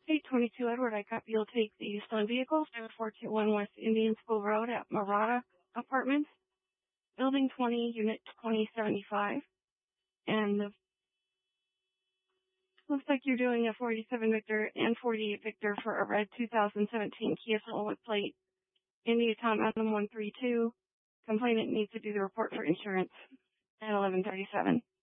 822 Edward, I copy. You'll take the stolen vehicle, 7421 West Indian School Road at Marata Apartments, Building 20, Unit 2075. And looks like you're doing a 47 Victor and 48 Victor for a red 2017 Kia Soul with plate India Tom Adam 132. Complainant needs to do the report for insurance at 11:37.